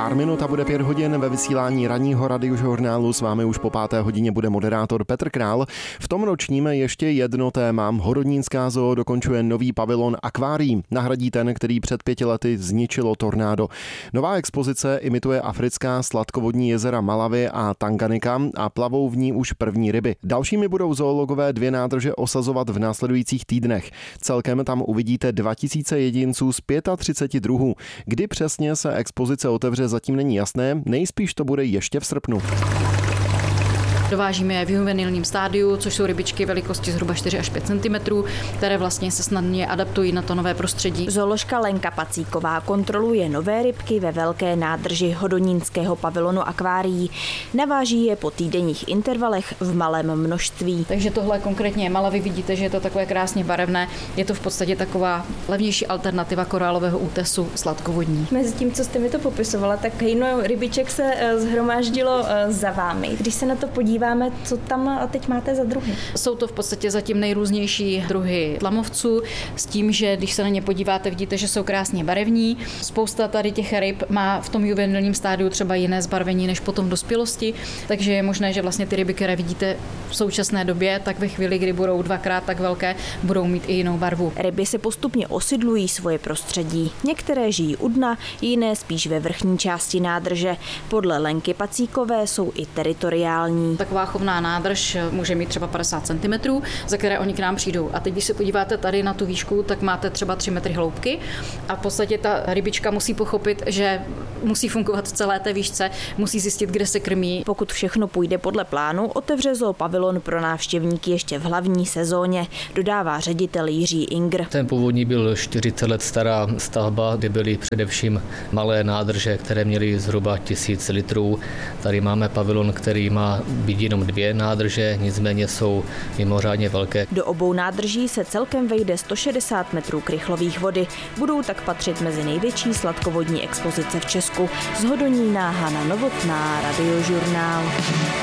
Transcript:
pár minut a bude 5 hodin. Ve vysílání ranního radiožurnálu s vámi už po 5. hodině bude moderátor Petr Král. V tom ročním ještě jedno téma. Horodnínská zoo dokončuje nový pavilon akvárií. Nahradí ten, který před 5 lety zničilo tornádo. Nová expozice imituje africká sladkovodní jezera Malawi a Tanganyika a plavou v ní už první ryby. Dalšími budou zoologové 2 nádrže osazovat v následujících týdnech. Celkem tam uvidíte 2000 jedinců z 35 druhů. Kdy přesně se expozice otevře, zatím není jasné, nejspíš to bude ještě v srpnu. Dovážíme je v juvenilním stádiu, což jsou rybičky velikosti zhruba 4 až 5 cm, které vlastně se snadně adaptují na to nové prostředí. Zooložka Lenka Pacíková kontroluje nové rybky ve velké nádrži Hodonínského pavilonu akvárií. Naváží je po týdenních intervalech v malém množství. Takže tohle konkrétně je Malawi, vidíte, že je to takové krásně barevné. Je to v podstatě taková levnější alternativa korálového útesu sladkovodní. Mezi tím, co jste mi to popisovala, tak hejno rybiček se zhromáždilo za vámi. Když se na to podíváme, co tam teď máte za druhy? Jsou to v podstatě zatím nejrůznější druhy tlamovců, s tím, že když se na ně podíváte, vidíte, že jsou krásně barevní. Spousta tady těch ryb má v tom juvenilním stádiu třeba jiné zbarvení než potom v dospělosti, takže je možné, že vlastně ty ryby, které vidíte v současné době, tak ve chvíli, kdy budou 2krát tak velké, budou mít i jinou barvu. Ryby se postupně osidlují svoje prostředí. Některé žijí u dna, jiné spíš ve vrchní části nádrže. Podle Lenky Pacíkové jsou i teritoriální. Taková chovná nádrž může mít třeba 50 cm, za které oni k nám přijdou. A teď, když se podíváte tady na tu výšku, tak máte třeba 3 metry hloubky a v podstatě ta rybička musí pochopit, že musí fungovat v celé té výšce, musí zjistit, kde se krmí. Pokud všechno půjde podle plánu, otevře zoo pavilon pro návštěvníky ještě v hlavní sezóně, dodává ředitel Jiří Ingr. Ten původní byl 40 let stará stavba, kde byly především malé nádrže, které měly zhruba 1000 litrů. Tady máme pavilon, který má být jenom 2 nádrže, nicméně jsou mimořádně velké. Do obou nádrží se celkem vejde 160 metrů krychlových vody. Budou tak patřit mezi největší sladkovodní expozice v Česku. Z Hodonína Hana Novotná, Radiožurnál.